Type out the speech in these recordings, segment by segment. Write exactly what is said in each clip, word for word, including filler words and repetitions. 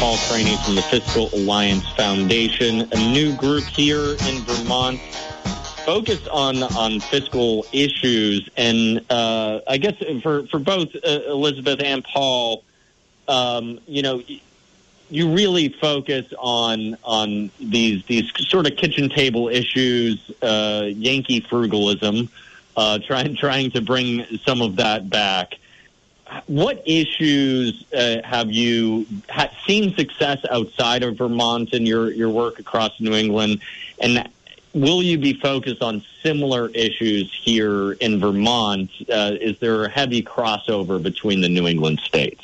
Paul Craney from the Fiscal Alliance Foundation, a new group here in Vermont focused on on fiscal issues. And uh, I guess for, for both uh, Elizabeth and Paul, um, you know, you really focus on on these these sort of kitchen table issues, uh, Yankee frugalism, uh, trying trying to bring some of that back. What issues uh, have you ha- seen success outside of Vermont in your, your work across New England? And will you be focused on similar issues here in Vermont? Uh, is there a heavy crossover between the New England states?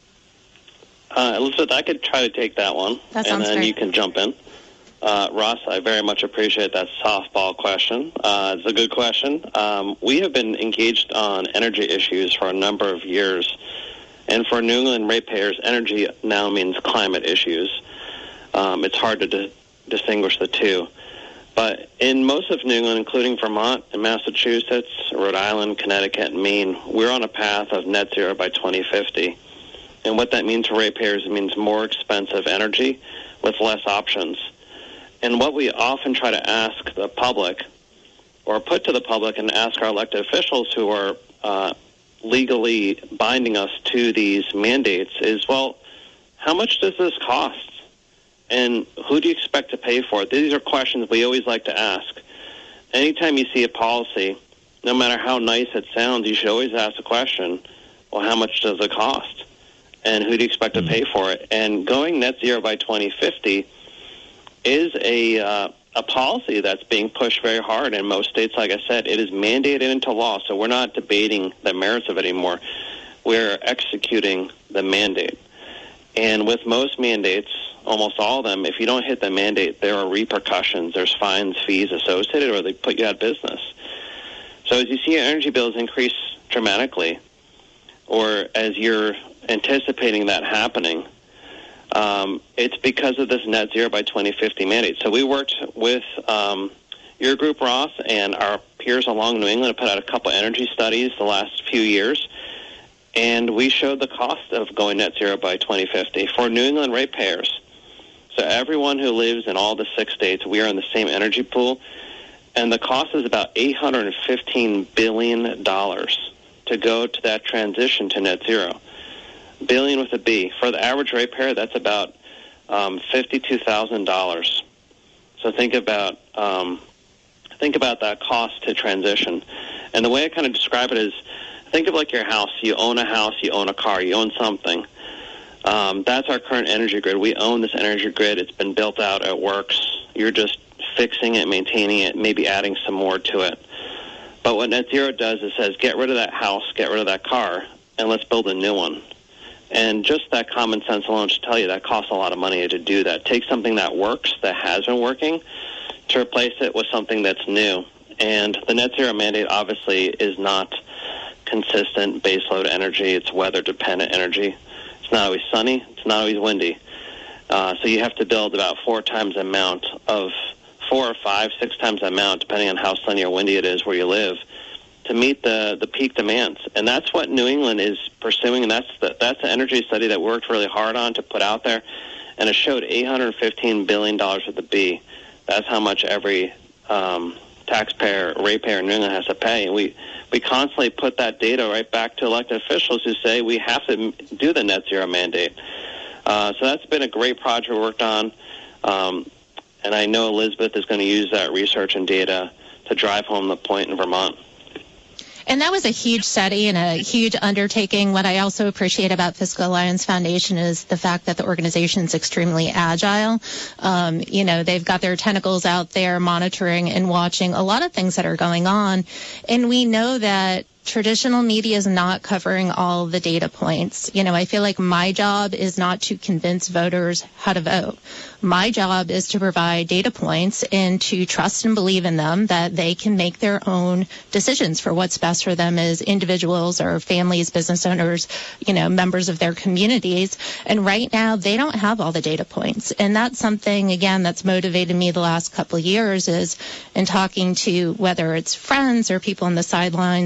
Uh, Elizabeth, I could try to take that one, that and then great. You can jump in. Uh, Ross, I very much appreciate that softball question. Uh, it's a good question. Um, we have been engaged on energy issues for a number of years, and for New England ratepayers, energy now means climate issues. Um, it's hard to di- distinguish the two. But in most of New England, including Vermont and Massachusetts, Rhode Island, Connecticut, and Maine, we're on a path of net zero by twenty fifty. And what that means for ratepayers, it means more expensive energy with less options. And what we often try to ask the public, or put to the public and ask our elected officials who are uh, legally binding us to these mandates is, well, how much does this cost? And who do you expect to pay for it? These are questions we always like to ask. Anytime you see a policy, no matter how nice it sounds, you should always ask the question, well, how much does it cost? And who do you expect to pay for it? And going net zero by twenty fifty is a uh, a policy that's being pushed very hard in most states. Like I said, it is mandated into law, so we're not debating the merits of it anymore. We're executing the mandate. And with most mandates, almost all of them, if you don't hit the mandate, there are repercussions. There's fines, fees associated, or they put you out of business. So as you see energy bills increase dramatically, or as you're anticipating that happening, Um, it's because of this net zero by twenty fifty mandate. So we worked with um, your group, Ross, and our peers along New England to put out a couple energy studies the last few years, and we showed the cost of going net zero by twenty fifty for New England ratepayers. So everyone who lives in all the six states, we are in the same energy pool, and the cost is about eight hundred fifteen billion dollars to go to that transition to net zero. Billion with a B. For the average ratepayer, that's about um, fifty-two thousand dollars. So think about um, think about that cost to transition. And the way I kind of describe it is, think of like your house. You own a house, you own a car, you own something. Um, that's our current energy grid. We own this energy grid. It's been built out. It works. You're just fixing it, maintaining it, maybe adding some more to it. But what net zero does is says, get rid of that house, get rid of that car, and let's build a new one. And just that common sense alone should tell you that costs a lot of money to do that. Take something that works, that has been working, to replace it with something that's new. And the net zero mandate obviously is not consistent baseload energy. It's weather-dependent energy. It's not always sunny. It's not always windy. Uh, so you have to build about four times the amount of, four or five, six times the amount, depending on how sunny or windy it is where you live, to meet the, the peak demands. And that's what New England is pursuing, and that's the, that's the energy study that we worked really hard on to put out there, and it showed eight hundred fifteen billion dollars with the B. That's how much every um, taxpayer, ratepayer in New England has to pay. And we, we constantly put that data right back to elected officials who say we have to do the net zero mandate. Uh, so that's been a great project we worked on, um, and I know Elizabeth is going to use that research and data to drive home the point in Vermont. And that was a huge study and a huge undertaking. What I also appreciate about Fiscal Alliance Foundation is the fact that the organization is extremely agile. Um, you know, they've got their tentacles out there monitoring and watching a lot of things that are going on. And we know that traditional media is not covering all the data points. You know, I feel like my job is not to convince voters how to vote. My job is to provide data points and to trust and believe in them that they can make their own decisions for what's best for them as individuals or families, business owners, you know, members of their communities. And right now, they don't have all the data points. And that's something, again, that's motivated me the last couple of years is in talking to whether it's friends or people on the sidelines at my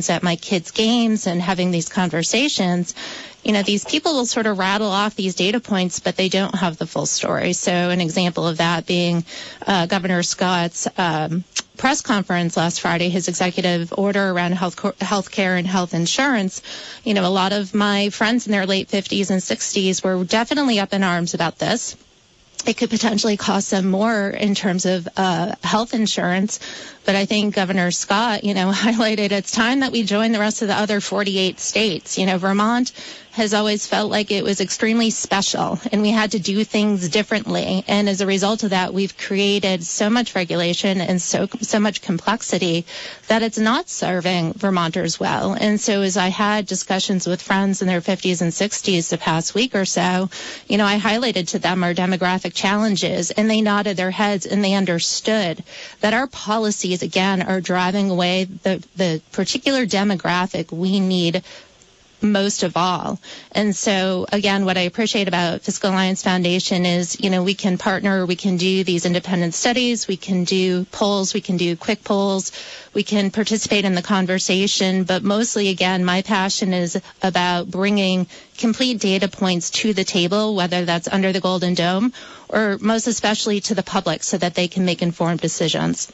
kids' games and having these conversations, you know, these people will sort of rattle off these data points, but they don't have the full story. So an example of that being uh, Governor Scott's um, press conference last Friday, his executive order around health health care and health insurance. You know, a lot of my friends in their late fifties and sixties were definitely up in arms about this. It could potentially cost them more in terms of uh, health insurance. But I think Governor Scott, you know, highlighted it's time that we join the rest of the other forty-eight states. You know, Vermont has always felt like it was extremely special and we had to do things differently. And as a result of that, we've created so much regulation and so so much complexity that it's not serving Vermonters well. And so as I had discussions with friends in their fifties and sixties the past week or so, you know, I highlighted to them our demographic challenges, and they nodded their heads and they understood that our policies, again, are driving away the, the particular demographic we need most of all. And so, again, what I appreciate about Fiscal Alliance Foundation is, you know, we can partner, we can do these independent studies, we can do polls, we can do quick polls, we can participate in the conversation, but mostly, again, my passion is about bringing complete data points to the table, whether that's under the Golden Dome or most especially to the public so that they can make informed decisions.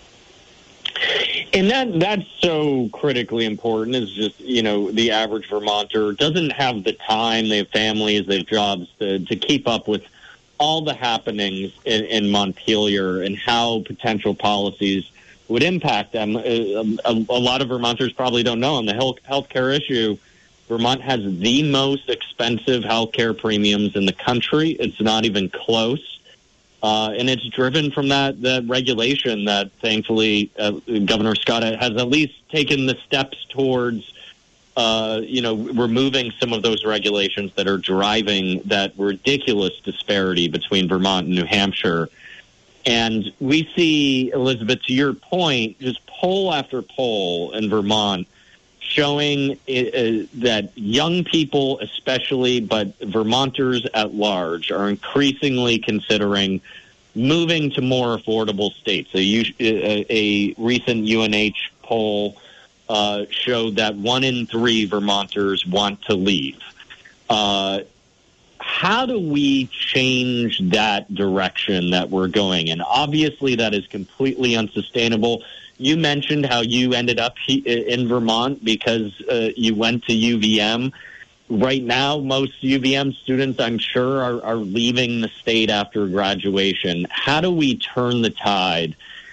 And that that's so critically important is just, you know, the average Vermonter doesn't have the time, they have families, they have jobs to, to keep up with all the happenings in, in Montpelier and how potential policies would impact them. A, a, a lot of Vermonters probably don't know on the health healthcare issue. Vermont has the most expensive healthcare premiums in the country. It's not even close. Uh, and it's driven from that, that regulation that, thankfully, uh, Governor Scott has at least taken the steps towards, uh, you know, removing some of those regulations that are driving that ridiculous disparity between Vermont and New Hampshire. And we see, Elizabeth, to your point, just poll after poll in Vermont showing uh, that young people especially, but Vermonters at large, are increasingly considering moving to more affordable states. A, a, a recent U N H poll uh, showed that one in three Vermonters want to leave. Uh, how do we change that direction that we're going in? Obviously, that is completely unsustainable. You mentioned how you ended up in Vermont because uh, you went to U V M. Right now, most U V M students, I'm sure, are, are leaving the state after graduation. How do we turn the tide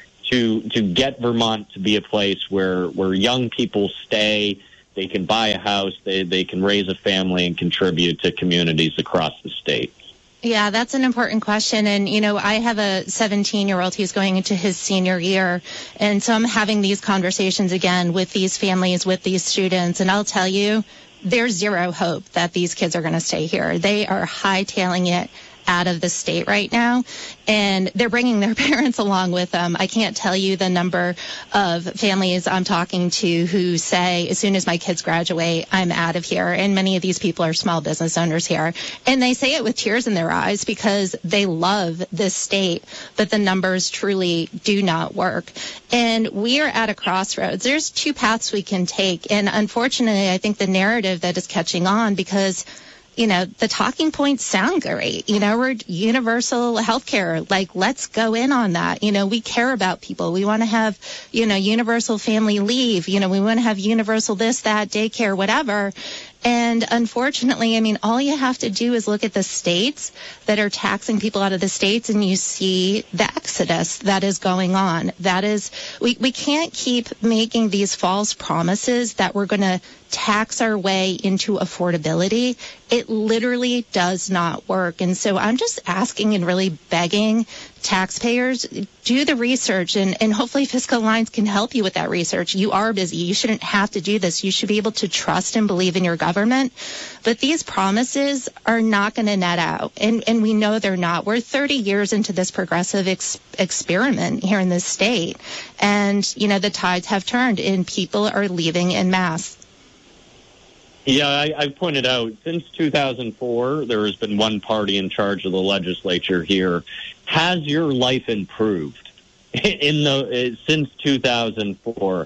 to to get Vermont to be a place where, where young people stay, they can buy a house, they, they can raise a family and contribute to communities across the state? Yeah, that's an important question. And, you know, I have a seventeen-year-old who's going into his senior year. And so I'm having these conversations again with these families, with these students. And I'll tell you, there's zero hope that these kids are going to stay here. They are hightailing it out of the state right now, and they're bringing their parents along with them. I can't tell you the number of families I'm talking to who say, as soon as my kids graduate, I'm out of here. And many of these people are small business owners here. And they say it with tears in their eyes because they love this state, but the numbers truly do not work. And we are at a crossroads. There's two paths we can take. And unfortunately, I think the narrative that is catching on because you know, the talking points sound great. You know, we're universal health care. Like, let's go in on that. You know, we care about people. We want to have, you know, universal family leave. You know, we want to have universal this, that, daycare, whatever. And unfortunately, I mean, all you have to do is look at the states that are taxing people out of the states and you see the exodus that is going on. That is, we, we can't keep making these false promises that we're going to tax our way into affordability. It literally does not work. And so I'm just asking and really begging taxpayers, do the research, and, and hopefully Fiscal Alliance can help you with that research. You are busy. You shouldn't have to do this. You should be able to trust and believe in your government. But these promises are not going to net out, and, and we know they're not. We're thirty years into this progressive ex- experiment here in this state, and, you know, the tides have turned, and people are leaving en masse. Yeah, I, I've pointed out, since two thousand four, there has been one party in charge of the legislature here. Has your life improved in the uh, since two thousand four?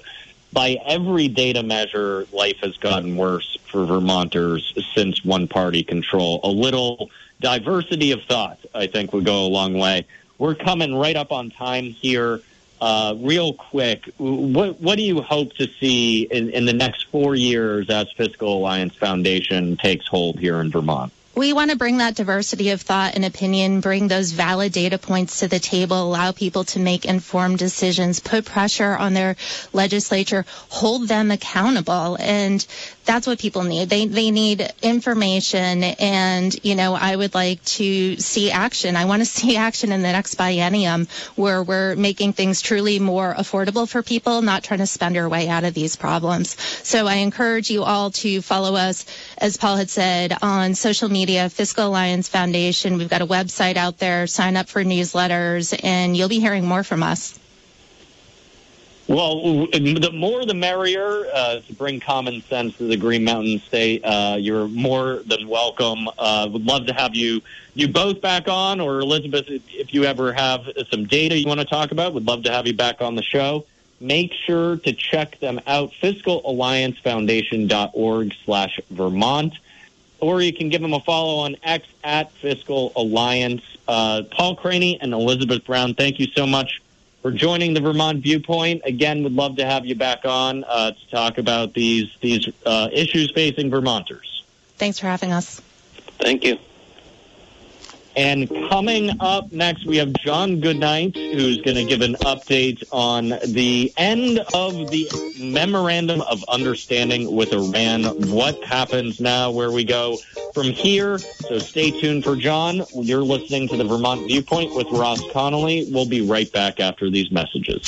by every data measure, life has gotten worse for Vermonters since one-party control. A little diversity of thought, I think, would go a long way. We're coming right up on time here. Uh, real quick, what what do you hope to see in, in the next four years as Fiscal Alliance Foundation takes hold here in Vermont? We want to bring that diversity of thought and opinion, bring those valid data points to the table, allow people to make informed decisions, put pressure on their legislature, hold them accountable. And that's what people need. They they need information, and, you know, I would like to see action. I want to see action in the next biennium where we're making things truly more affordable for people, not trying to spend our way out of these problems. So I encourage you all to follow us, as Paul had said, on social media, Fiscal Alliance Foundation. We've got a website out there. Sign up for newsletters, and you'll be hearing more from us. Well, the more the merrier uh, to bring common sense to the Green Mountain State. Uh, you're more than welcome. Uh, would love to have you you both back on, or Elizabeth, if you ever have some data you want to talk about, would love to have you back on the show. Make sure to check them out, fiscal alliance foundation dot org slash Vermont, or you can give them a follow on X at Fiscal Alliance. Uh, Paul Craney and Elizabeth Brown, thank you so much for joining the Vermont Viewpoint. Again, would love to have you back on uh, to talk about these these uh, issues facing Vermonters. Thanks for having us. Thank you. And coming up next, we have John Goodnight, who's going to give an update on the end of the Memorandum of Understanding with Iran. What happens now, where we go from here. So stay tuned for John. You're listening to the Vermont Viewpoint with Ross Connolly. We'll be right back after these messages.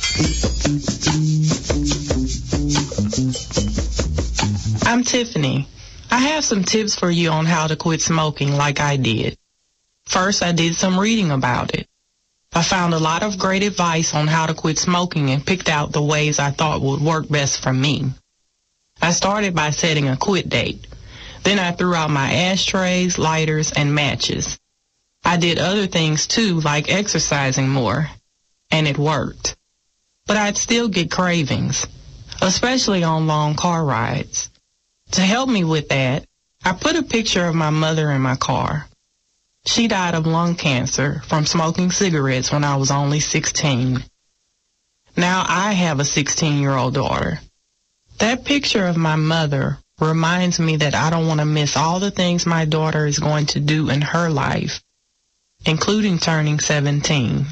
I'm Tiffany. I have some tips for you on how to quit smoking like I did. First, I did some reading about it. I found a lot of great advice on how to quit smoking and picked out the ways I thought would work best for me. I started by setting a quit date. Then I threw out my ashtrays, lighters, and matches. I did other things too, like exercising more, and it worked. But I'd still get cravings, especially on long car rides. To help me with that, I put a picture of my mother in my car. She died of lung cancer from smoking cigarettes when I was only sixteen. Now I have a sixteen-year-old daughter. That picture of my mother reminds me that I don't want to miss all the things my daughter is going to do in her life, including turning seventeen.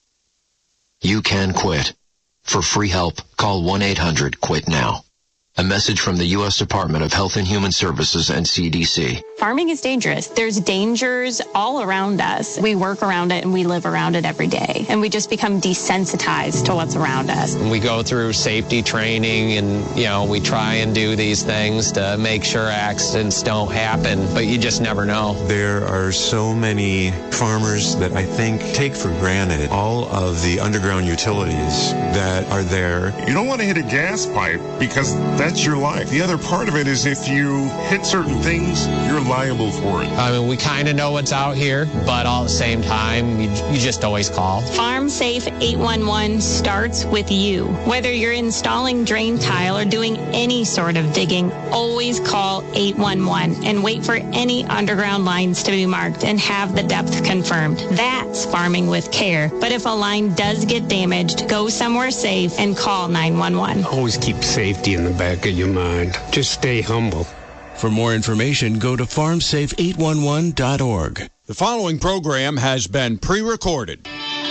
You can quit. For free help, call one eight hundred quit now. A message from the U S Department of Health and Human Services and C D C. Farming is dangerous. There's dangers all around us. We work around it and we live around it every day. And we just become desensitized to what's around us. We go through safety training and, you know, we try and do these things to make sure accidents don't happen, but you just never know. There are so many farmers that I think take for granted all of the underground utilities that are there. You don't want to hit a gas pipe because that's your life. The other part of it is if you hit certain things, you're liable for it. I mean, we kind of know what's out here, but all at the same time, you, you just always call. Farm Safe eight one one starts with you. Whether you're installing drain tile or doing any sort of digging, always call eight one one and wait for any underground lines to be marked and have the depth confirmed. That's farming with care. But if a line does get damaged, go somewhere safe and call nine one one. Always keep safety in the back of your mind. Just stay humble. For more information, go to farm safe eight one one dot org. The following program has been pre-recorded.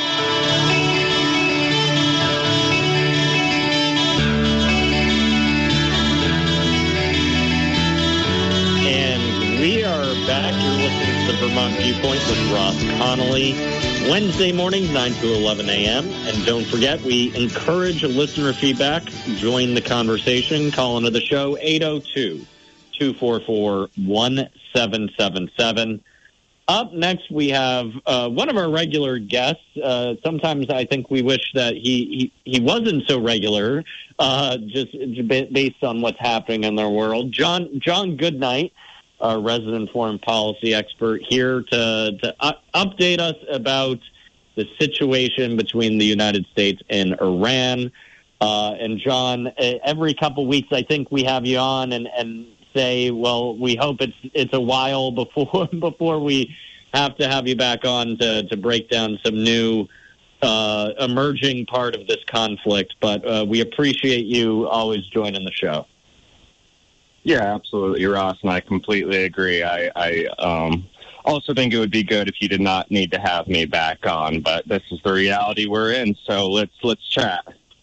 And we are back. You're listening to the Vermont Viewpoint with Ross Connolly. Wednesday mornings, nine to eleven a.m. And don't forget, we encourage listener feedback. Join the conversation. Call into the show, eight oh two, two four four, one seven seven seven. Up next, we have uh, one of our regular guests. Uh, sometimes I think we wish that he, he, he wasn't so regular, uh, just based on what's happening in their world. John John Goodnight, our resident foreign policy expert, here to, to uh, update us about the situation between the United States and Iran. Uh, and John, every couple weeks, I think we have you on and, and say, well, we hope it's it's a while before before we have to have you back on to, to break down some new uh, emerging part of this conflict. But uh, we appreciate you always joining the show. Yeah, absolutely, Ross, and I completely agree. I, I um, also think it would be good if you did not need to have me back on, but this is the reality we're in, so let's let's chat.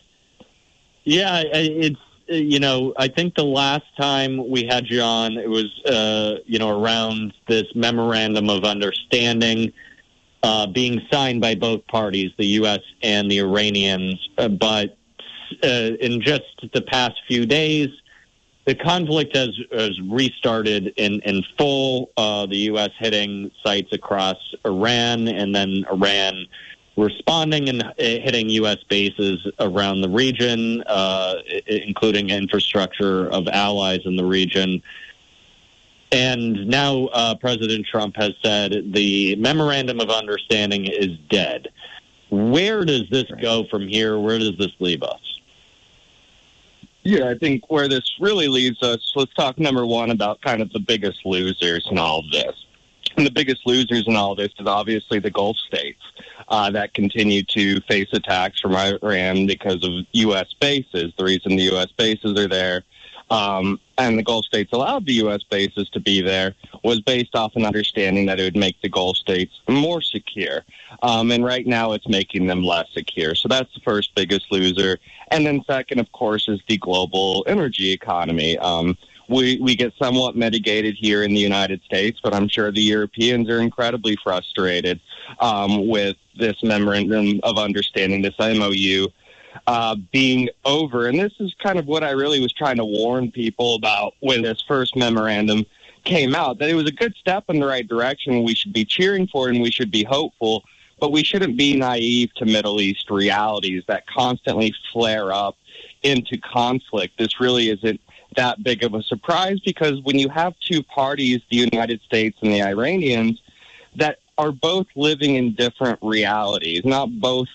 Yeah, it's, you know, I think the last time we had you on, it was, uh, you know, around this memorandum of understanding uh, being signed by both parties, the U S and the Iranians. Uh, but uh, in just the past few days, the conflict has, has restarted in, in full, uh, the U S hitting sites across Iran, and then Iran responding and hitting U S bases around the region, uh, including infrastructure of allies in the region. And now uh, President Trump has said the memorandum of understanding is dead. Where does this go from here? Where does this leave us? Yeah, I think where this really leaves us, let's talk number one about kind of the biggest losers in all of this. And the biggest losers in all of this is obviously the Gulf states uh, that continue to face attacks from Iran because of U S bases. The reason the U S bases are there um, and the Gulf states allowed the U S bases to be there was based off an understanding that it would make the Gulf states more secure. Um, and right now it's making them less secure. So that's the first biggest loser. And then second, of course, is the global energy economy. Um, We we get somewhat mitigated here in the United States, but I'm sure the Europeans are incredibly frustrated um, with this memorandum of understanding, this M O U, uh, being over. And this is kind of what I really was trying to warn people about when this first memorandum came out, that it was a good step in the right direction. We should be cheering for it and we should be hopeful, but we shouldn't be naive to Middle East realities that constantly flare up into conflict. This really isn't that big of a surprise, because when you have two parties, the United States and the Iranians, that are both living in different realities, not both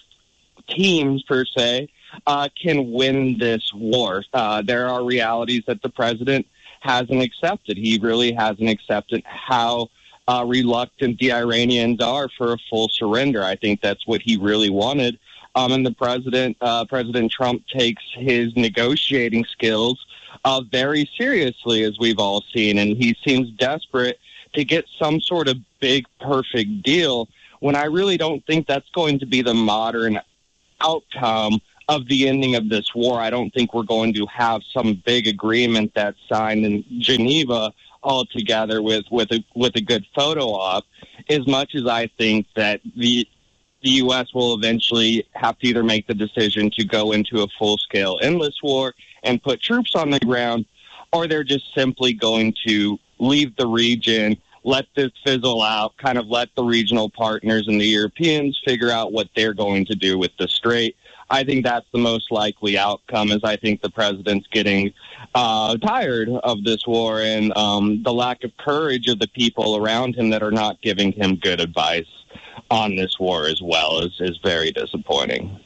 teams per se, uh, can win this war. Uh, there are realities that the president hasn't accepted. He really hasn't accepted how uh, reluctant the Iranians are for a full surrender. I think that's what he really wanted. Um, and the president, uh, President Trump, takes his negotiating skills uh, very seriously, as we've all seen, and he seems desperate to get some sort of big, perfect deal, when I really don't think that's going to be the modern outcome of the ending of this war. I don't think we're going to have some big agreement that's signed in Geneva all together with, with, a, with a good photo op, as much as I think that the the U S will eventually have to either make the decision to go into a full-scale endless war and put troops on the ground, or they're just simply going to leave the region, let this fizzle out, kind of let the regional partners and the Europeans figure out what they're going to do with the Strait. I think that's the most likely outcome, as I think the president's getting uh, tired of this war, and um, the lack of courage of the people around him that are not giving him good advice on this war as well is, is very disappointing.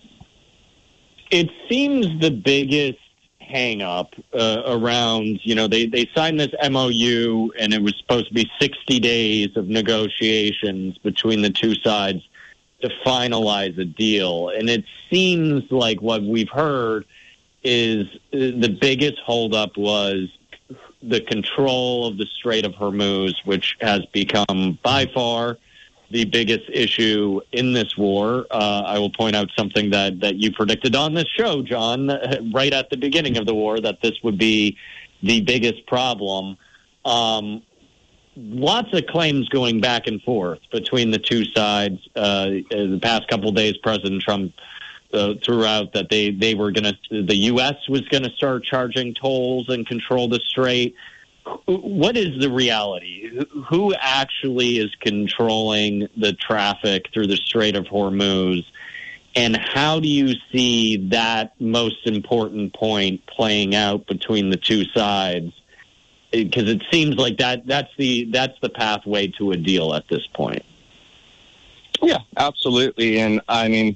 It seems the biggest hang-up uh, around, you know, they, they signed this M O U, and it was supposed to be sixty days of negotiations between the two sides to finalize a deal. And it seems like what we've heard is the biggest holdup was the control of the Strait of Hormuz, which has become by far the biggest issue in this war. Uh, I will point out something that, that you predicted on this show, John, right at the beginning of the war, that this would be the biggest problem. Um, lots of claims going back and forth between the two sides. Uh, the past couple of days, President Trump uh, threw out that they, they were going to, the U S was going to start charging tolls and control the Strait. What is the reality? Who actually is controlling the traffic through the Strait of Hormuz? And how do you see that most important point playing out between the two sides? Because it seems like that that's the that's the pathway to a deal at this point. Yeah, absolutely. And I mean,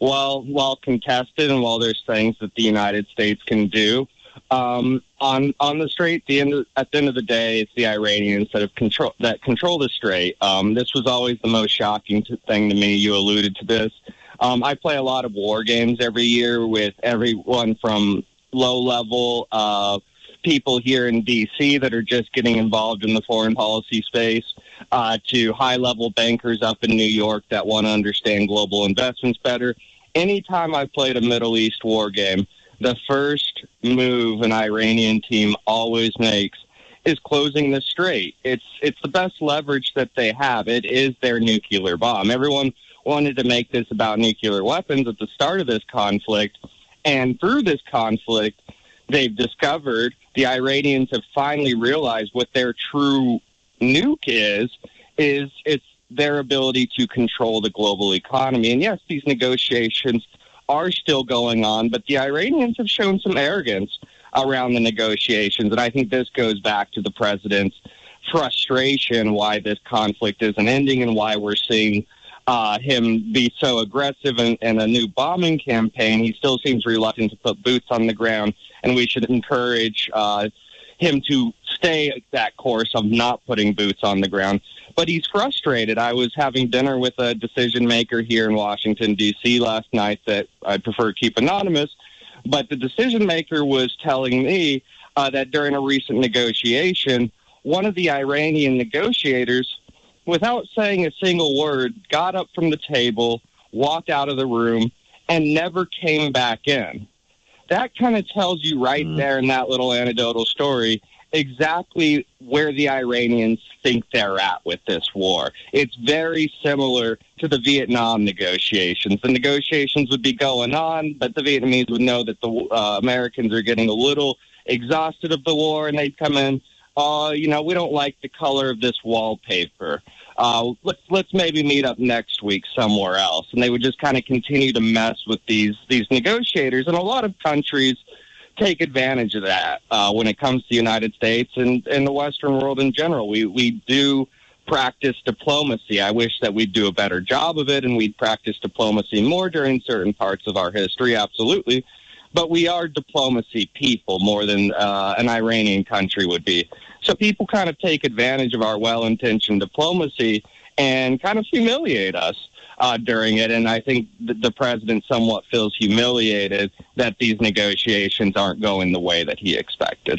while while contested and while there's things that the United States can do, um, on on the Strait, the end of, at the end of the day, it's the Iranians that have control that control the Strait. Um, this was always the most shocking to, thing to me. You alluded to this. Um, I play a lot of war games every year with everyone from low-level uh, people here in D C that are just getting involved in the foreign policy space uh, to high-level bankers up in New York that want to understand global investments better. Anytime I've played a Middle East war game, the first move an Iranian team always makes is closing the Strait. It's it's the best leverage that they have. It is their nuclear bomb. Everyone wanted to make this about nuclear weapons at the start of this conflict, and through this conflict, they've discovered, the Iranians have finally realized what their true nuke is, is it's their ability to control the global economy. And yes, these negotiations are still going on, but the Iranians have shown some arrogance around the negotiations. And I think this goes back to the president's frustration why this conflict isn't ending and why we're seeing uh, him be so aggressive in, in a new bombing campaign. He still seems reluctant to put boots on the ground, and we should encourage uh, him to stay that course of not putting boots on the ground. But he's frustrated. I was having dinner with a decision maker here in Washington, D C last night that I prefer to keep anonymous, but the decision maker was telling me uh, that during a recent negotiation, one of the Iranian negotiators, without saying a single word, got up from the table, walked out of the room, and never came back in. That kind of tells you right mm. there in that little anecdotal story exactly where the Iranians think they're at with this war. It's very similar to the Vietnam negotiations. The negotiations would be going on, but the Vietnamese would know that the uh, Americans are getting a little exhausted of the war, and they'd come in, uh, you know, we don't like the color of this wallpaper. Uh, let's let's maybe meet up next week somewhere else. And they would just kind of continue to mess with these these negotiators. And a lot of countries take advantage of that uh, when it comes to the United States and, and the Western world in general. We we do practice diplomacy. I wish that we'd do a better job of it and we'd practice diplomacy more during certain parts of our history, absolutely. But we are diplomacy people more than uh, an Iranian country would be. So people kind of take advantage of our well-intentioned diplomacy and kind of humiliate us uh, during it. And I think the, the president somewhat feels humiliated that these negotiations aren't going the way that he expected.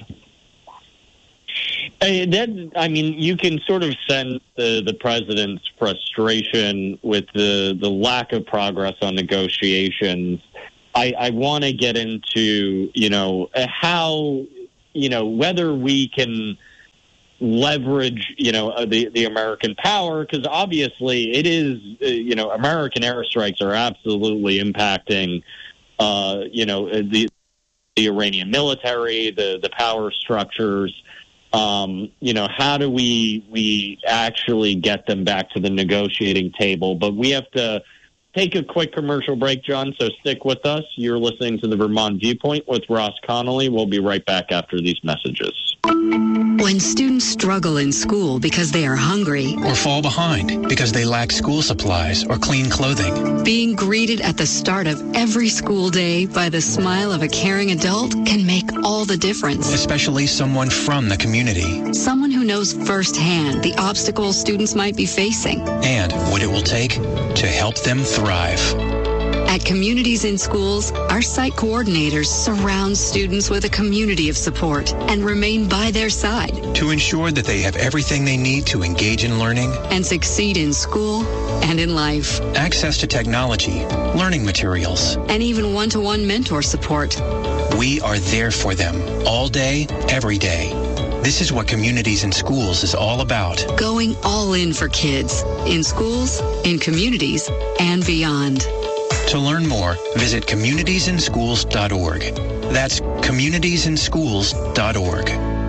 Uh, that, I mean, you can sort of sense the, the president's frustration with the, the lack of progress on negotiations. I, I want to get into, you know, how, you know, whether we can leverage, you know, uh, the, the American power, because obviously it is, uh, you know, American airstrikes are absolutely impacting, uh, you know, the, the Iranian military, the, the power structures. Um, you know, how do we, we actually get them back to the negotiating table? But we have to take a quick commercial break, John, so stick with us. You're listening to the Vermont Viewpoint with Ross Connolly. We'll be right back after these messages. When students struggle in school because they are hungry or fall behind because they lack school supplies or clean clothing, being greeted at the start of every school day by the smile of a caring adult can make all the difference. Especially someone from the community. Someone who knows firsthand the obstacles students might be facing. And what it will take to help them thrive. At Communities in Schools, our site coordinators surround students with a community of support and remain by their side to ensure that they have everything they need to engage in learning and succeed in school and in life. Access to technology, learning materials, and even one-to-one mentor support. We are there for them all day, every day. This is what Communities in Schools is all about. Going all in for kids, in schools, in communities, and beyond. To learn more, visit communities in schools dot org. That's communities in schools dot org.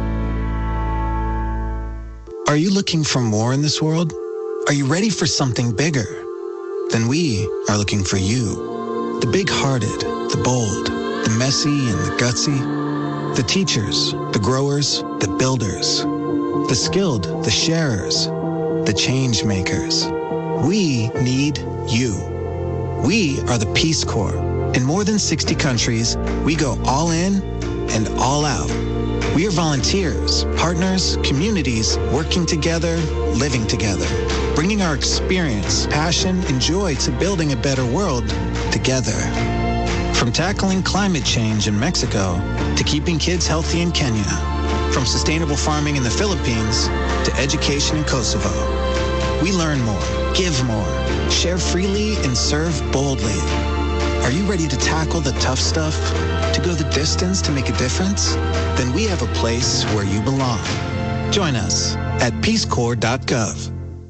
Are you looking for more in this world? Are you ready for something bigger? Then we are looking for you. The big-hearted, the bold, the messy and the gutsy, the teachers, the growers, the builders, the skilled, the sharers, the change makers. We need you. We are the Peace Corps. In more than sixty countries, we go all in and all out. We are volunteers, partners, communities, working together, living together, bringing our experience, passion, and joy to building a better world together. From tackling climate change in Mexico to keeping kids healthy in Kenya, from sustainable farming in the Philippines to education in Kosovo. We learn more, give more, share freely, and serve boldly. Are you ready to tackle the tough stuff? To go the distance to make a difference? Then we have a place where you belong. Join us at peace corps dot gov.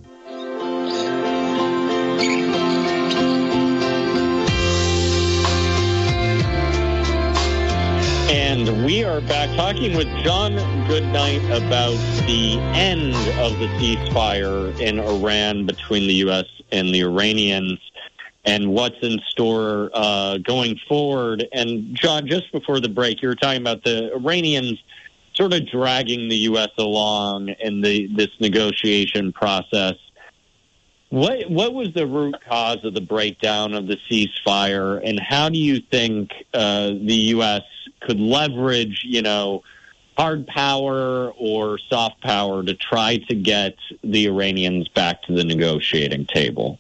And we are back talking with John Goodnight about the end of the ceasefire in Iran between the U S and the Iranians and what's in store uh, going forward. And, John, just before the break, you were talking about the Iranians sort of dragging the U S along in the this negotiation process. What what was the root cause of the breakdown of the ceasefire, and how do you think uh, the U S could leverage, you know, hard power or soft power to try to get the Iranians back to the negotiating table?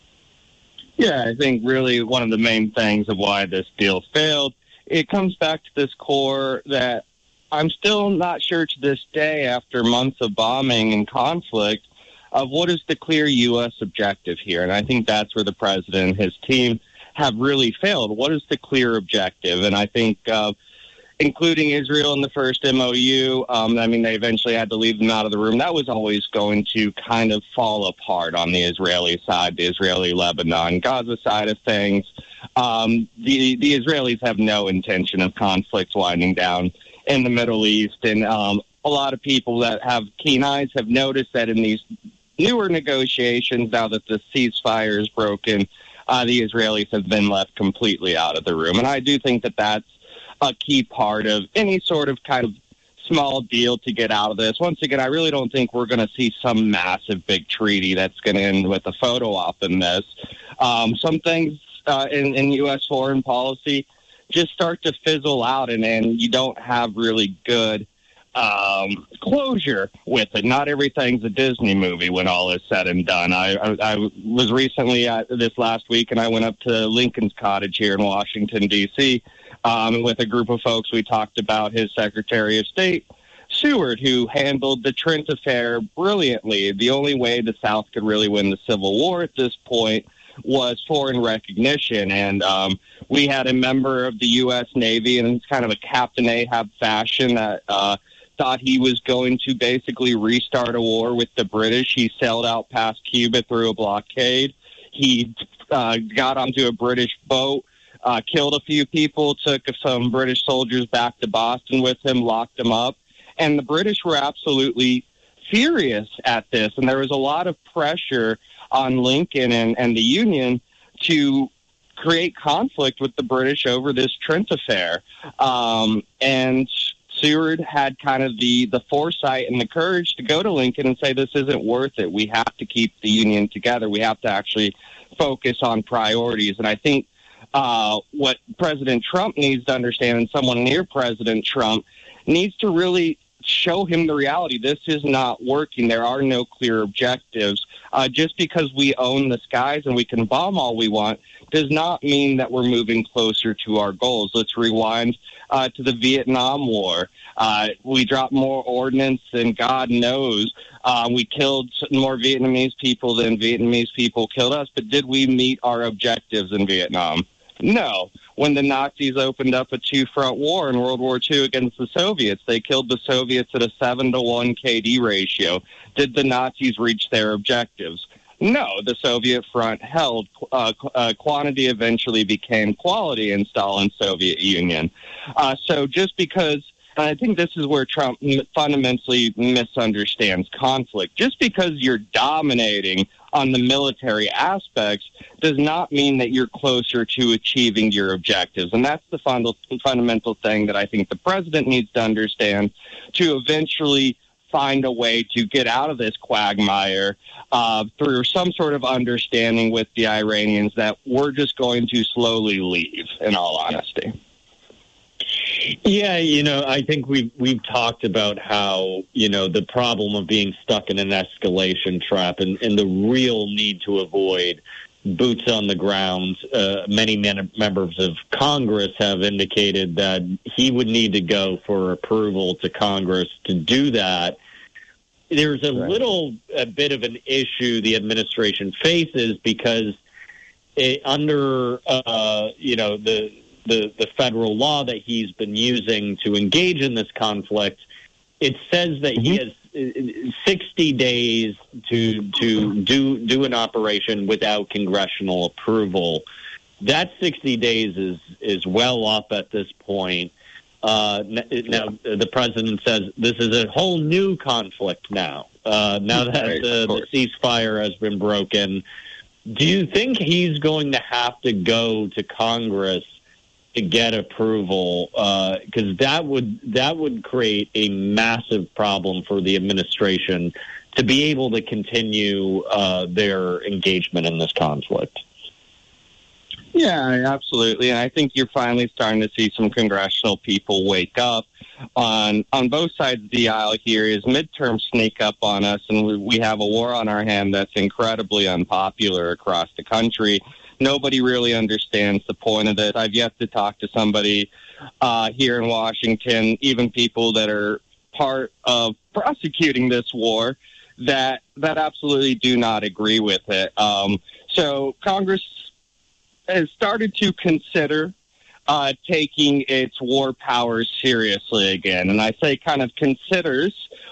Yeah, I think really one of the main things of why this deal failed, it comes back to this core that I'm still not sure to this day, after months of bombing and conflict, of what is the clear U S objective here. And I think that's where the president and his team have really failed. What is the clear objective? And I think uh, including Israel in the first M O U, um, I mean, they eventually had to leave them out of the room. That was always going to kind of fall apart on the Israeli side, the Israeli-Lebanon, Gaza side of things. Um, the, the Israelis have no intention of conflicts winding down in the Middle East. And um, a lot of people that have keen eyes have noticed that in these newer negotiations, now that the ceasefire is broken, uh, the Israelis have been left completely out of the room. And I do think that that's a key part of any sort of kind of small deal to get out of this. Once again, I really don't think we're going to see some massive big treaty that's going to end with a photo op in this. Um, some things uh, in, in U S foreign policy just start to fizzle out, and, and you don't have really good um, closure with it. Not everything's a Disney movie when all is said and done. I, I, I was recently at this last week, and I went up to Lincoln's Cottage here in Washington, D C, Um, with a group of folks. We talked about his Secretary of State, Seward, who handled the Trent affair brilliantly. The only way the South could really win the Civil War at this point was foreign recognition. And um, we had a member of the U S Navy, and it's kind of a Captain Ahab fashion, that uh, thought he was going to basically restart a war with the British. He sailed out past Cuba through a blockade. He uh, got onto a British boat, Uh, killed a few people, took some British soldiers back to Boston with him, locked them up. And the British were absolutely furious at this. And there was a lot of pressure on Lincoln and, and the Union to create conflict with the British over this Trent affair. Um, and Seward had kind of the, the foresight and the courage to go to Lincoln and say, this isn't worth it. We have to keep the Union together. We have to actually focus on priorities. And I think Uh, what President Trump needs to understand, and someone near President Trump needs to really show him the reality. This is not working. There are no clear objectives. Uh, just because we own the skies and we can bomb all we want does not mean that we're moving closer to our goals. Let's rewind uh, to the Vietnam War. Uh, we dropped more ordnance than God knows. Uh, we killed more Vietnamese people than Vietnamese people killed us. But did we meet our objectives in Vietnam? No. When the Nazis opened up a two-front war in World War Two against the Soviets, they killed the Soviets at a seven to one K D ratio. Did the Nazis reach their objectives? No. The Soviet front held. Uh, uh, quantity eventually became quality in Stalin's Soviet Union. Uh, so just because, and I think this is where Trump fundamentally misunderstands conflict, just because you're dominating on the military aspects does not mean that you're closer to achieving your objectives. And that's the fund- fundamental thing that I think the president needs to understand to eventually find a way to get out of this quagmire uh, through some sort of understanding with the Iranians that we're just going to slowly leave, in all honesty. Yeah, you know, I think we've, we've talked about how, you know, the problem of being stuck in an escalation trap and, and the real need to avoid boots on the ground. Uh, many men- members of Congress have indicated that he would need to go for approval to Congress to do that. There's a right. little a bit of an issue the administration faces because it, under, uh, you know, the, the, the federal law that he's been using to engage in this conflict, it says that mm-hmm. he has sixty days to to do do an operation without congressional approval. That sixty days is is well up at this point. Uh, now the president says this is a whole new conflict now. Uh, now that right, the, the ceasefire has been broken, do you think he's going to have to go to Congress to get approval, because uh, that would that would create a massive problem for the administration to be able to continue uh, their engagement in this conflict. Yeah, absolutely. And I think you're finally starting to see some congressional people wake up on on both sides of the aisle here as midterms sneak up on us, and we, we have a war on our hand that's incredibly unpopular across the country. Nobody really understands the point of this. I've yet to talk to somebody uh, here in Washington, even people that are part of prosecuting this war, that that absolutely do not agree with it. Um, so Congress has started to consider uh, taking its war powers seriously again. And I say kind of considers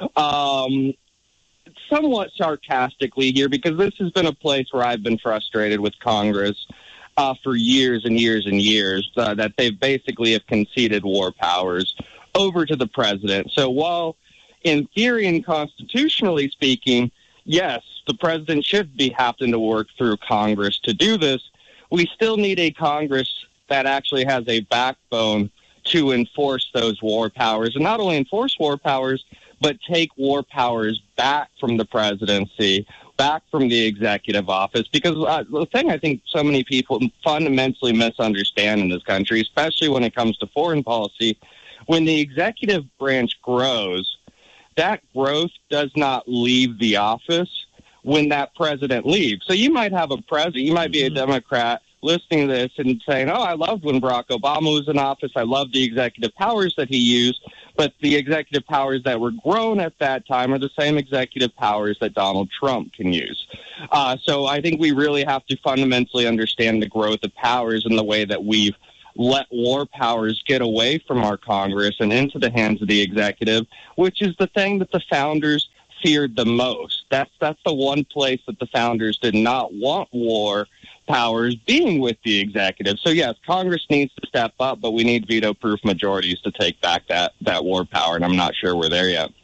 um somewhat sarcastically here, because this has been a place where I've been frustrated with Congress uh, for years and years and years, uh, that they've basically have conceded war powers over to the president. So while in theory and constitutionally speaking, yes, the president should be having to work through Congress to do this, we still need a Congress that actually has a backbone to enforce those war powers, and not only enforce war powers, but take war powers back from the presidency, back from the executive office. Because uh, the thing I think so many people fundamentally misunderstand in this country, especially when it comes to foreign policy, when the executive branch grows, that growth does not leave the office when that president leaves. So you might have a president, you might be a Democrat listening to this and saying, oh, I loved when Barack Obama was in office. I loved the executive powers that he used. But the executive powers that were grown at that time are the same executive powers that Donald Trump can use. Uh, so I think we really have to fundamentally understand the growth of powers and the way that we've let war powers get away from our Congress and into the hands of the executive, which is the thing that the founders feared the most. That's that's the one place that the founders did not want war powers being with the executive. So yes, Congress needs to step up, but we need veto-proof majorities to take back that, that war power, and I'm not sure we're there yet.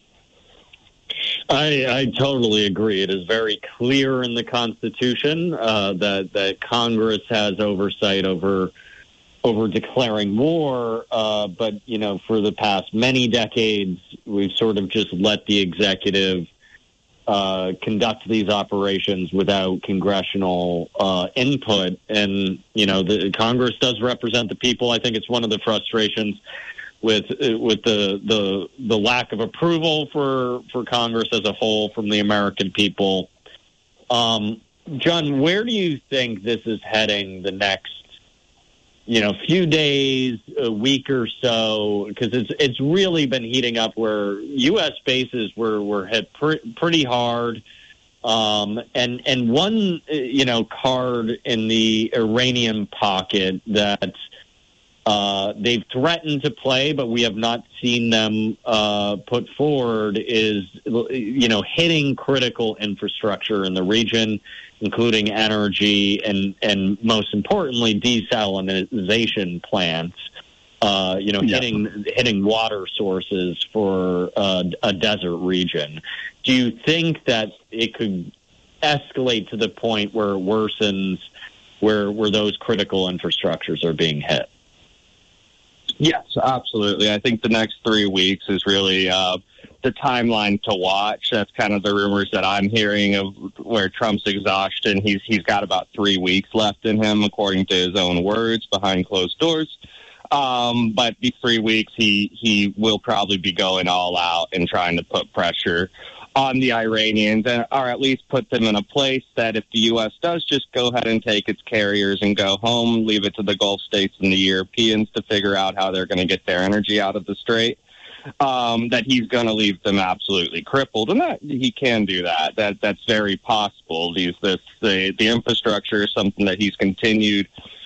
I, I totally agree. It is very clear in the Constitution uh, that that Congress has oversight over over declaring war, uh, but you know, for the past many decades, we've sort of just let the executive Uh, conduct these operations without congressional uh, input. And, you know, the Congress does represent the people. I think it's one of the frustrations with with the the, the lack of approval for, for Congress as a whole from the American people. Um, John, where do you think this is heading the next, you know, few days, a week or so? Because it's it's really been heating up where U S bases were, were hit pre- pretty hard. Um, and, and one, you know, card in the Iranian pocket that uh, they've threatened to play, but we have not seen them uh, put forward is, you know, hitting critical infrastructure in the region, including energy and, and most importantly, desalination plants, uh, you know, yeah. hitting hitting water sources for uh, a desert region. Do you think that it could escalate to the point where it worsens, where, where those critical infrastructures are being hit? Yes, absolutely. I think the next three weeks is really uh, the timeline to watch. That's kind of the rumors that I'm hearing of where Trump's exhaustion. He's he's got about three weeks left in him, according to his own words, behind closed doors. Um, but these three weeks, he, he will probably be going all out and trying to put pressure on the Iranians, and, or at least put them in a place that if the U S does just go ahead and take its carriers and go home, leave it to the Gulf states and the Europeans to figure out how they're going to get their energy out of the strait, um, that he's going to leave them absolutely crippled. And that he can do that. That That's very possible. These, this, the, the infrastructure is something that he's continued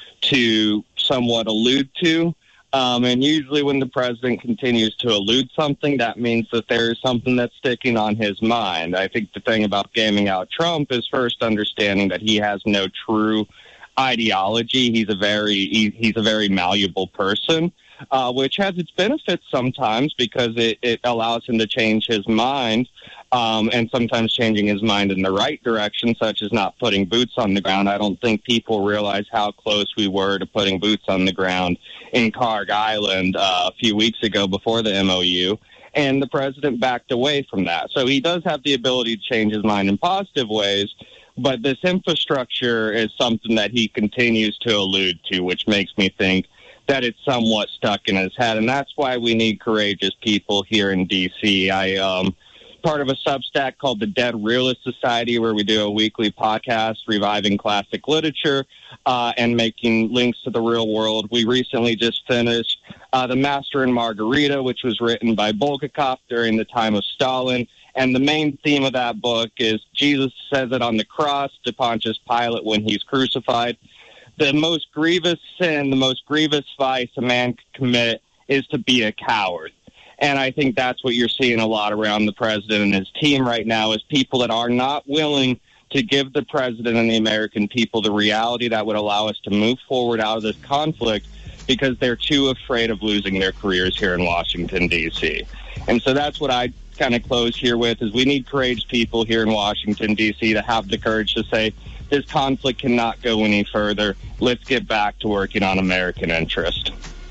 to somewhat allude to. Um, and usually when the president continues to allude something, that means that there is something that's sticking on his mind. I think the thing about gaming out Trump is first understanding that he has no true ideology. He's a very he, he's a very malleable person, uh, which has its benefits sometimes because it, it allows him to change his mind. Um, and sometimes changing his mind in the right direction, such as not putting boots on the ground. I don't think people realize how close we were to putting boots on the ground in Karg Island uh, a few weeks ago before the M O U, and the president backed away from that. So he does have the ability to change his mind in positive ways, but this infrastructure is something that he continues to allude to, which makes me think that it's somewhat stuck in his head, and that's why we need courageous people here in D C. I um part of a Substack called the Dead Realist Society, where we do a weekly podcast reviving classic literature uh, and making links to the real world. We recently just finished uh, The Master and Margarita, which was written by Bulgakov during the time of Stalin. And the main theme of that book is Jesus says it on the cross to Pontius Pilate when he's crucified. The most grievous sin, the most grievous vice a man could commit is to be a coward. And I think that's what you're seeing a lot around the president and his team right now is people that are not willing to give the president and the American people the reality that would allow us to move forward out of this conflict because they're too afraid of losing their careers here in Washington, D C. And so that's what I kind of close here with is we need courageous people here in Washington, D C to have the courage to say this conflict cannot go any further. Let's get back to working on American interest.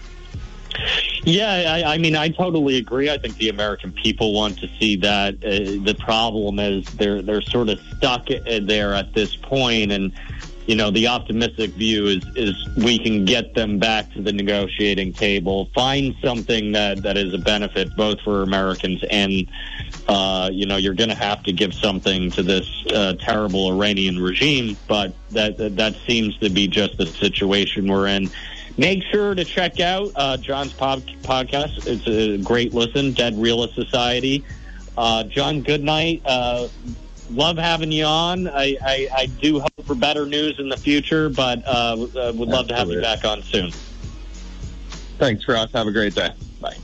Yeah, I, I mean, I totally agree. I think the American people want to see that. Uh, the problem is they're they're sort of stuck there at this point, and you know, the optimistic view is is we can get them back to the negotiating table, find something that, that is a benefit both for Americans and uh, you know, you're going to have to give something to this uh, terrible Iranian regime, but that, that that seems to be just the situation we're in. Make sure to check out uh, John's pod- podcast. It's a great listen, Dead Realist Society. Uh, John, good night. Uh, love having you on. I, I, I do hope for better news in the future, but uh, would love Absolutely. to have you back on soon. Thanks, Ross. Have a great day. Bye.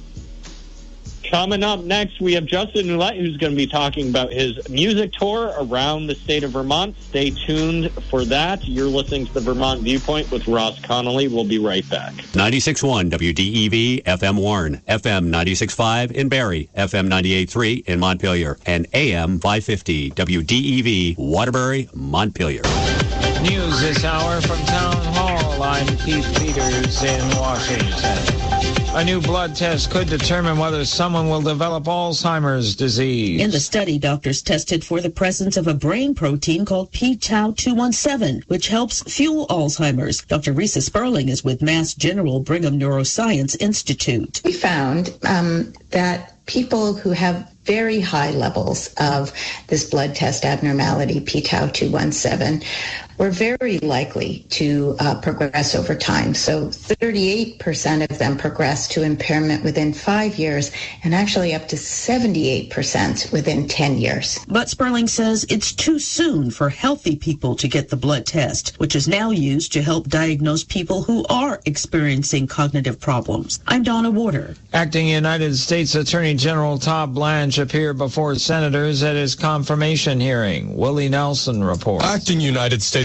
Coming up next, we have Justin Ouellette, who's going to be talking about his music tour around the state of Vermont. Stay tuned for that. You're listening to the Vermont Viewpoint with Ross Connolly. We'll be right back. ninety-six point one W D E V, F M Warren, F M ninety-six point five in Barrie, F M ninety-eight point three in Montpelier, and A M five fifty W D E V, Waterbury, Montpelier. News this hour from Town Hall. I'm Keith Peters in Washington. A new blood test could determine whether someone will develop Alzheimer's disease. In the study, doctors tested for the presence of a brain protein called p tau two seventeen, which helps fuel Alzheimer's. Doctor Risa Sperling is with Mass General Brigham Neuroscience Institute. We found um, that people who have very high levels of this blood test abnormality, p tau two seventeen, were very likely to uh, progress over time. So thirty-eight percent of them progressed to impairment within five years, and actually up to seventy-eight percent within ten years. But Sperling says it's too soon for healthy people to get the blood test, which is now used to help diagnose people who are experiencing cognitive problems. I'm Donna Warder. Acting United States Attorney General Todd Blanche appeared before senators at his confirmation hearing. Willie Nelson reports. Acting United States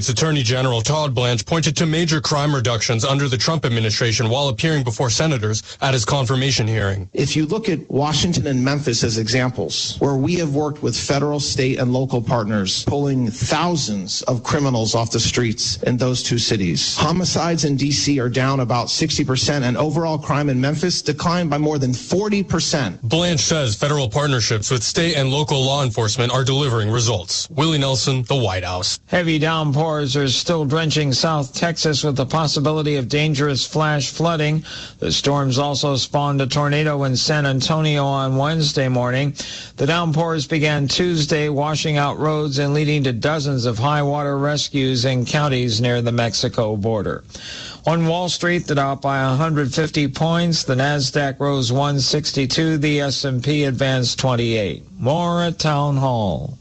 States Attorney General Todd Blanche pointed to major crime reductions under the Trump administration while appearing before senators at his confirmation hearing. If you look at Washington and Memphis as examples, where we have worked with federal, state, and local partners, pulling thousands of criminals off the streets in those two cities. Homicides in D C are down about sixty percent, and overall crime in Memphis declined by more than forty percent. Blanche says federal partnerships with state and local law enforcement are delivering results. Willie Nelson, the White House. Heavy downpours are still drenching South Texas with the possibility of dangerous flash flooding. The storms also spawned a tornado in San Antonio on Wednesday morning. The downpours began Tuesday, washing out roads and leading to dozens of high water rescues in counties near the Mexico border. On Wall Street, the Dow up by one hundred fifty points. The Nasdaq rose one sixty-two. The S and P advanced twenty-eight. More at Town Hall.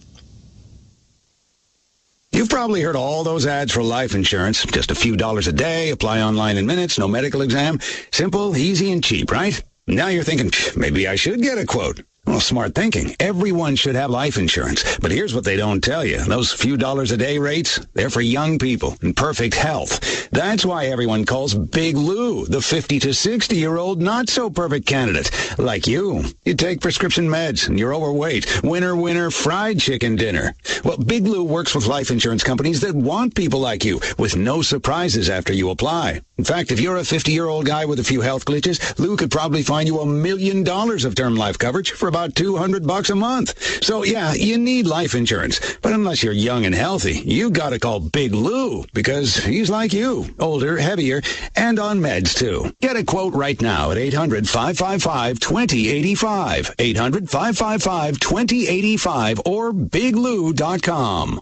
You've probably heard all those ads for life insurance. Just a few dollars a day, apply online in minutes, no medical exam. Simple, easy, and cheap, right? Now you're thinking, maybe I should get a quote. Well, smart thinking. Everyone should have life insurance. But here's what they don't tell you. Those few dollars a day rates, they're for young people in perfect health. That's why everyone calls Big Lou the fifty to sixty-year-old not-so-perfect candidate. Like you. You take prescription meds and you're overweight. Winner, winner, fried chicken dinner. Well, Big Lou works with life insurance companies that want people like you with no surprises after you apply. In fact, if you're a fifty-year-old guy with a few health glitches, Lou could probably find you a million dollars of term life coverage for about two hundred bucks a month. So yeah, you need life insurance. But unless you're young and healthy, you gotta call Big Lou because he's like you, older, heavier, and on meds too. Get a quote right now at eight hundred, five five five, two zero eight five, eight hundred, five five five, two zero eight five or big lou dot com.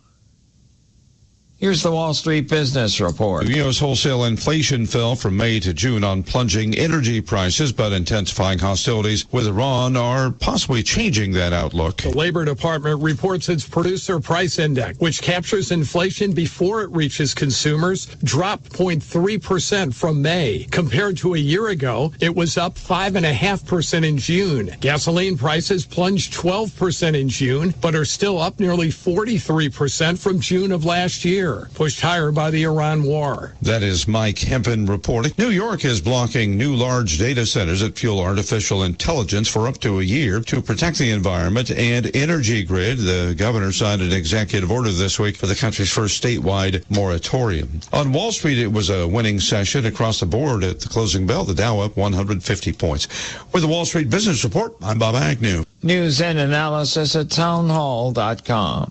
Here's the Wall Street Business Report. U S wholesale inflation fell from May to June on plunging energy prices, but intensifying hostilities with Iran are possibly changing that outlook. The Labor Department reports its Producer Price Index, which captures inflation before it reaches consumers, dropped zero point three percent from May. Compared to a year ago, it was up five point five percent in June. Gasoline prices plunged twelve percent in June, but are still up nearly forty-three percent from June of last year. Pushed higher by the Iran war. That is Mike Hempen reporting. New York is blocking new large data centers that fuel artificial intelligence for up to a year to protect the environment and energy grid. The governor signed an executive order this week for the country's first statewide moratorium. On Wall Street, it was a winning session across the board at the closing bell. The Dow up one hundred fifty points. With the Wall Street Business Report, I'm Bob Agnew. News and analysis at town hall dot com.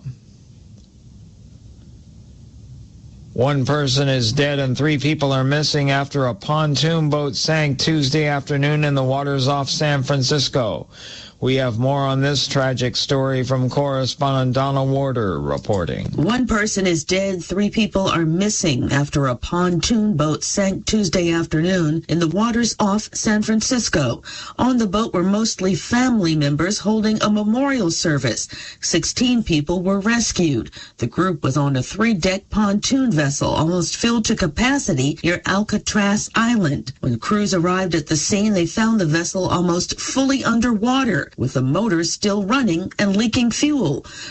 One person is dead and three people are missing after a pontoon boat sank Tuesday afternoon in the waters off San Francisco. We have more on this tragic story from correspondent Donna Warder reporting. One person is dead, three people are missing after a pontoon boat sank Tuesday afternoon in the waters off San Francisco. On the boat were mostly family members holding a memorial service. Sixteen people were rescued. The group was on a three-deck pontoon vessel almost filled to capacity near Alcatraz Island. When crews arrived at the scene, they found the vessel almost fully underwater, with the motor still running and leaking fuel.